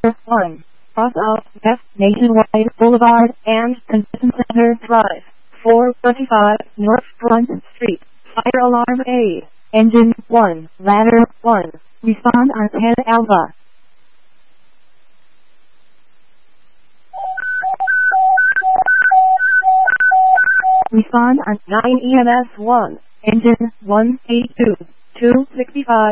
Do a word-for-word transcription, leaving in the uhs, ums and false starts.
one. Cross out F Nationwide Boulevard and Convention Center Drive. four twenty-five North Front Street. Fire alarm A. Engine one. Ladder one. Respond on ten Alpha. Respond on nine E M S one. Engine one eighty-two. two sixty-five.